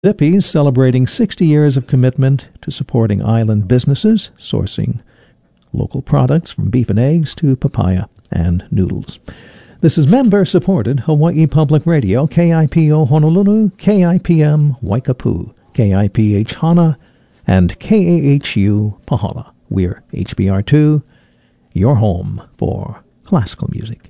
Zippy's celebrating 60 years of commitment to supporting island businesses, sourcing local products from beef and eggs to papaya and noodles. This is member-supported Hawaii Public Radio, KIPO Honolulu, KIPM Waikapu, KIPH Hana, and KAHU Pahala. We're HBR2, your home for classical music.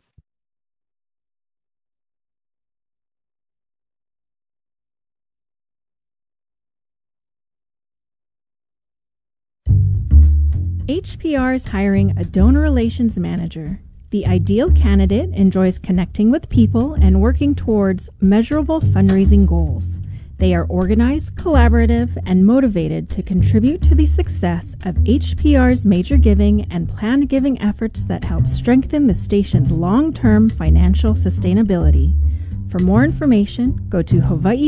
HPR is hiring a donor relations manager. The ideal candidate enjoys connecting with people and working towards measurable fundraising goals. They are organized, collaborative, and motivated to contribute to the success of HPR's major giving and planned giving efforts that help strengthen the station's long-term financial sustainability. For more information, go to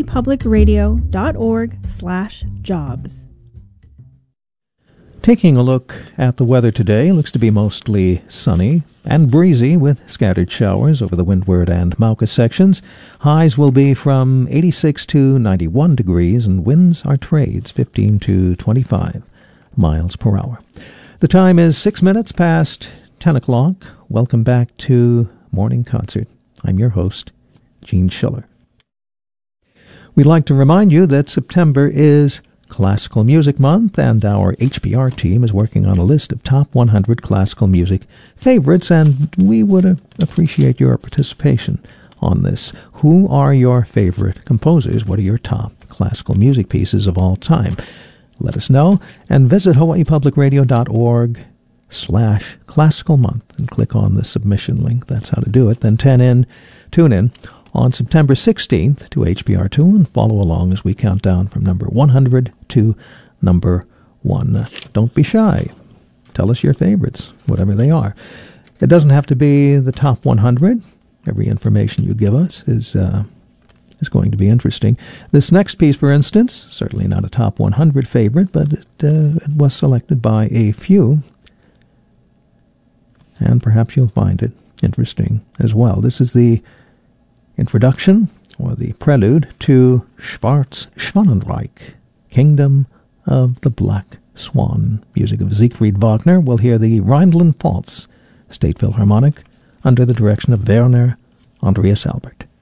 hawaiipublicradio.org/jobs. Taking a look at the weather today, looks to be mostly sunny and breezy with scattered showers over the Windward and Mauka sections. Highs will be from 86 to 91 degrees and winds are trades 15 to 25 miles per hour. The time is 6 minutes past 10 o'clock. Welcome back to Morning Concert. I'm your host, Gene Schiller. We'd like to remind you that September is Classical Music Month, and our HBR team is working on a list of top 100 classical music favorites, and we would appreciate your participation on this. Who are your favorite composers? What are your top classical music pieces of all time? Let us know, and visit hawaiipublicradio.org/classical month and click on the submission link. That's how to do it. Then tune in on September 16th to HBR2 and follow along as we count down from number 100 to number 1. Don't be shy. Tell us your favorites, whatever they are. It doesn't have to be the top 100. Every information you give us is going to be interesting. This next piece, for instance, certainly not a top 100 favorite, but it was selected by a few, and perhaps you'll find it interesting as well. This is the introduction, or the prelude, to Schwarz Schwanenreich, Kingdom of the Black Swan. Music of Siegfried Wagner. We'll hear the Rhineland Pfalz State Philharmonic under the direction of Werner Andreas Albert.